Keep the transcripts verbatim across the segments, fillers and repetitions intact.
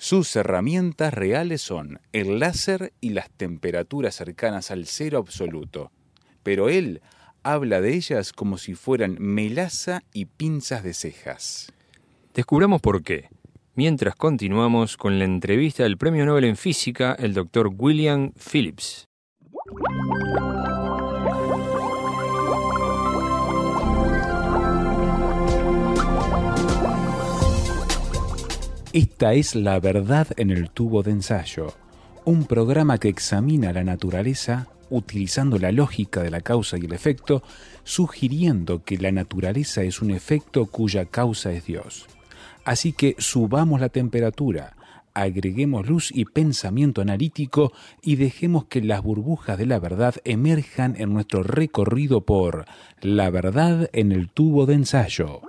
Sus herramientas reales son el láser y las temperaturas cercanas al cero absoluto, pero él habla de ellas como si fueran melaza y pinzas de cejas. Descubramos por qué, mientras continuamos con la entrevista del Premio Nobel en Física, el doctor William Phillips. Esta es La Verdad en el Tubo de Ensayo, un programa que examina la naturaleza utilizando la lógica de la causa y el efecto, sugiriendo que la naturaleza es un efecto cuya causa es Dios. Así que subamos la temperatura, agreguemos luz y pensamiento analítico y dejemos que las burbujas de la verdad emerjan en nuestro recorrido por La Verdad en el Tubo de Ensayo.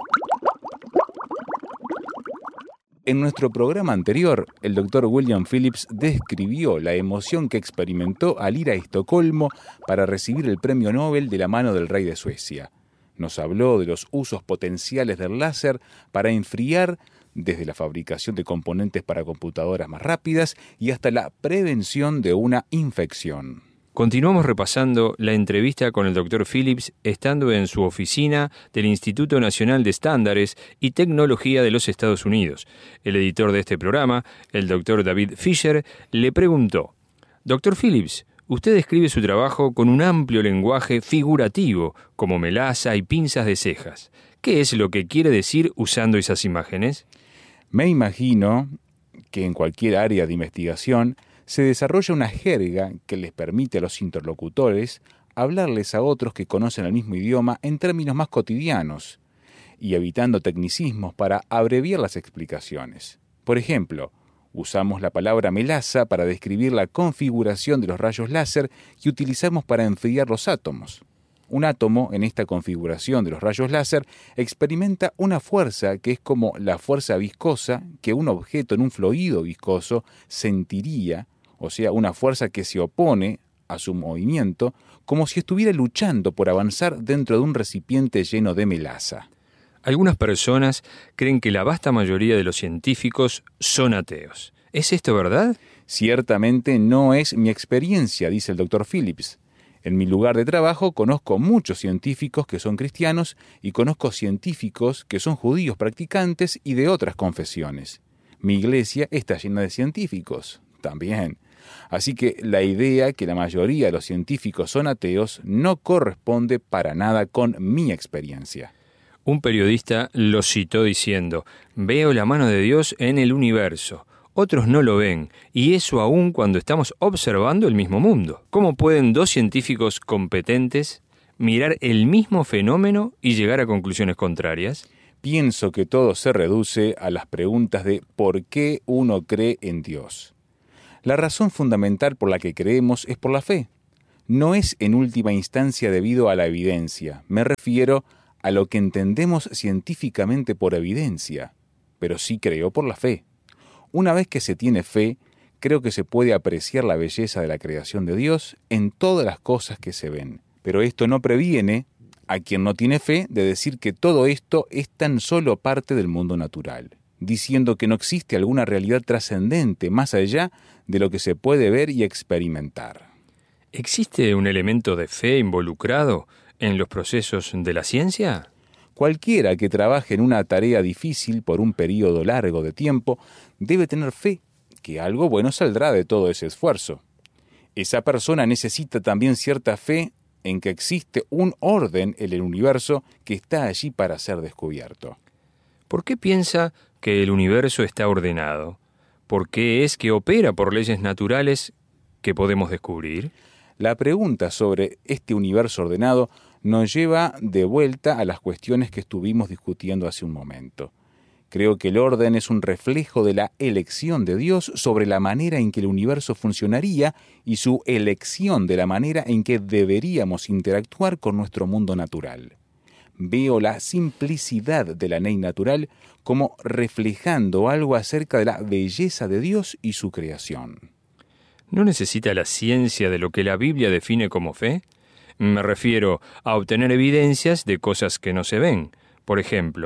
En nuestro programa anterior, el doctor William Phillips describió la emoción que experimentó al ir a Estocolmo para recibir el premio Nobel de la mano del rey de Suecia. Nos habló de los usos potenciales del láser para enfriar, desde la fabricación de componentes para computadoras más rápidas y hasta la prevención de una infección. Continuamos repasando la entrevista con el doctor Phillips estando en su oficina del Instituto Nacional de Estándares y Tecnología de los Estados Unidos. El editor de este programa, el doctor David Fisher, le preguntó: doctor Phillips, usted describe su trabajo con un amplio lenguaje figurativo, como melaza y pinzas de cejas. ¿Qué es lo que quiere decir usando esas imágenes? Me imagino que en cualquier área de investigación se desarrolla una jerga que les permite a los interlocutores hablarles a otros que conocen el mismo idioma en términos más cotidianos y evitando tecnicismos para abreviar las explicaciones. Por ejemplo, usamos la palabra melaza para describir la configuración de los rayos láser que utilizamos para enfriar los átomos. Un átomo en esta configuración de los rayos láser experimenta una fuerza que es como la fuerza viscosa que un objeto en un fluido viscoso sentiría, o sea, una fuerza que se opone a su movimiento, como si estuviera luchando por avanzar dentro de un recipiente lleno de melaza. Algunas personas creen que la vasta mayoría de los científicos son ateos. ¿Es esto verdad? Ciertamente no es mi experiencia, dice el doctor Phillips. En mi lugar de trabajo conozco muchos científicos que son cristianos y conozco científicos que son judíos practicantes y de otras confesiones. Mi iglesia está llena de científicos también. Así que la idea que la mayoría de los científicos son ateos no corresponde para nada con mi experiencia. Un periodista lo citó diciendo: veo la mano de Dios en el universo. Otros no lo ven, y eso aún cuando estamos observando el mismo mundo. ¿Cómo pueden dos científicos competentes mirar el mismo fenómeno y llegar a conclusiones contrarias? Pienso que todo se reduce a las preguntas de ¿por qué uno cree en Dios? La razón fundamental por la que creemos es por la fe. No es en última instancia debido a la evidencia. Me refiero a lo que entendemos científicamente por evidencia, pero sí creo por la fe. Una vez que se tiene fe, creo que se puede apreciar la belleza de la creación de Dios en todas las cosas que se ven. Pero esto no previene a quien no tiene fe de decir que todo esto es tan solo parte del mundo natural, diciendo que no existe alguna realidad trascendente más allá de lo que se puede ver y experimentar. ¿Existe un elemento de fe involucrado en los procesos de la ciencia? Cualquiera que trabaje en una tarea difícil por un periodo largo de tiempo debe tener fe que algo bueno saldrá de todo ese esfuerzo. Esa persona necesita también cierta fe en que existe un orden en el universo que está allí para ser descubierto. ¿Por qué piensa que el universo está ordenado? ¿Por qué es que opera por leyes naturales que podemos descubrir? La pregunta sobre este universo ordenado nos lleva de vuelta a las cuestiones que estuvimos discutiendo hace un momento. Creo que el orden es un reflejo de la elección de Dios sobre la manera en que el universo funcionaría y su elección de la manera en que deberíamos interactuar con nuestro mundo natural. Veo la simplicidad de la ley natural como reflejando algo acerca de la belleza de Dios y su creación. ¿No necesita la ciencia de lo que la Biblia define como fe? Me refiero a obtener evidencias de cosas que no se ven. Por ejemplo,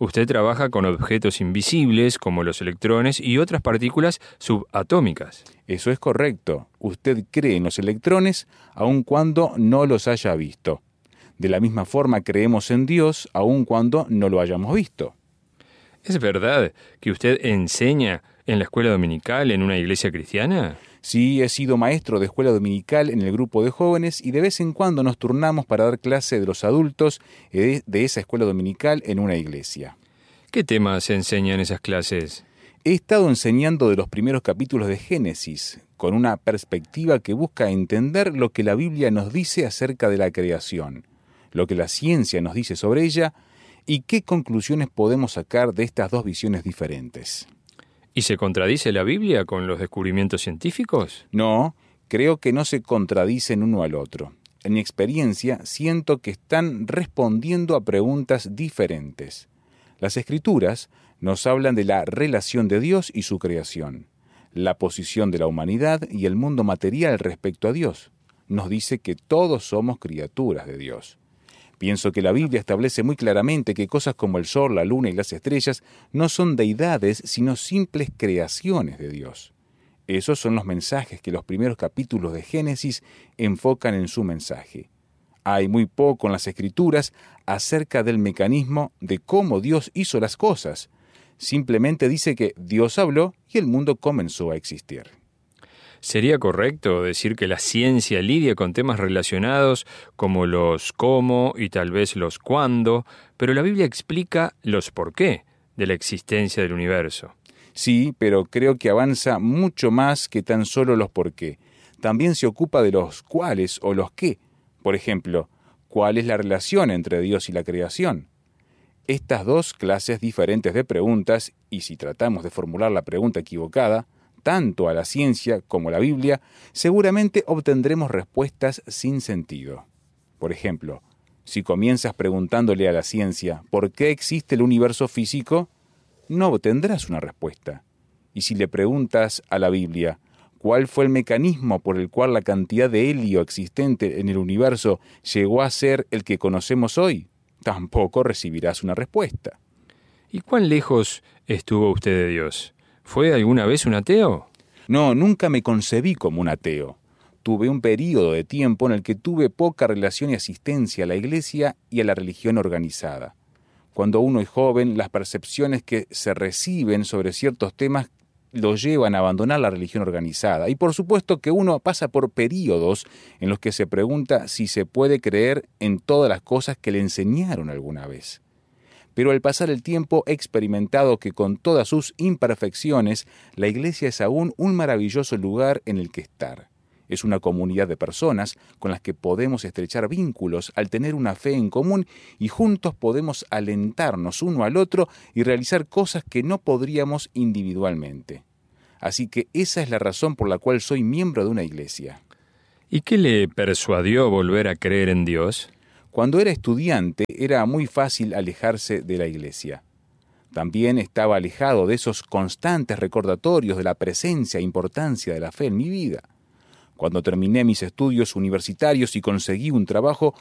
usted trabaja con objetos invisibles como los electrones y otras partículas subatómicas. Eso es correcto. Usted cree en los electrones aun cuando no los haya visto. De la misma forma creemos en Dios aun cuando no lo hayamos visto. ¿Es verdad que usted enseña en la escuela dominical en una iglesia cristiana? Sí, he sido maestro de escuela dominical en el grupo de jóvenes y de vez en cuando nos turnamos para dar clase de los adultos de esa escuela dominical en una iglesia. ¿Qué temas se enseñan en esas clases? He estado enseñando de los primeros capítulos de Génesis, con una perspectiva que busca entender lo que la Biblia nos dice acerca de la creación, lo que la ciencia nos dice sobre ella y qué conclusiones podemos sacar de estas dos visiones diferentes. ¿Y se contradice la Biblia con los descubrimientos científicos? No, creo que no se contradicen uno al otro. En mi experiencia, siento que están respondiendo a preguntas diferentes. Las Escrituras nos hablan de la relación de Dios y su creación, la posición de la humanidad y el mundo material respecto a Dios. Nos dice que todos somos criaturas de Dios. Pienso que la Biblia establece muy claramente que cosas como el sol, la luna y las estrellas no son deidades, sino simples creaciones de Dios. Esos son los mensajes que los primeros capítulos de Génesis enfocan en su mensaje. Hay muy poco en las Escrituras acerca del mecanismo de cómo Dios hizo las cosas. Simplemente dice que Dios habló y el mundo comenzó a existir. ¿Sería correcto decir que la ciencia lidia con temas relacionados como los cómo y tal vez los cuándo, pero la Biblia explica los por qué de la existencia del universo? Sí, pero creo que avanza mucho más que tan solo los por qué. También se ocupa de los cuáles o los qué. Por ejemplo, ¿cuál es la relación entre Dios y la creación? Estas dos clases diferentes de preguntas, y si tratamos de formular la pregunta equivocada, tanto a la ciencia como a la Biblia, seguramente obtendremos respuestas sin sentido. Por ejemplo, si comienzas preguntándole a la ciencia ¿por qué existe el universo físico?, no obtendrás una respuesta. Y si le preguntas a la Biblia ¿cuál fue el mecanismo por el cual la cantidad de helio existente en el universo llegó a ser el que conocemos hoy?, tampoco recibirás una respuesta. ¿Y cuán lejos estuvo usted de Dios? ¿Fue alguna vez un ateo? No, nunca me concebí como un ateo. Tuve un período de tiempo en el que tuve poca relación y asistencia a la iglesia y a la religión organizada. Cuando uno es joven, las percepciones que se reciben sobre ciertos temas lo llevan a abandonar la religión organizada. Y por supuesto que uno pasa por períodos en los que se pregunta si se puede creer en todas las cosas que le enseñaron alguna vez. Pero al pasar el tiempo he experimentado que con todas sus imperfecciones, la iglesia es aún un maravilloso lugar en el que estar. Es una comunidad de personas con las que podemos estrechar vínculos al tener una fe en común y juntos podemos alentarnos uno al otro y realizar cosas que no podríamos individualmente. Así que esa es la razón por la cual soy miembro de una iglesia. ¿Y qué le persuadió volver a creer en Dios? Cuando era estudiante era muy fácil alejarse de la iglesia. También estaba alejado de esos constantes recordatorios de la presencia e importancia de la fe en mi vida. Cuando terminé mis estudios universitarios y conseguí un trabajo,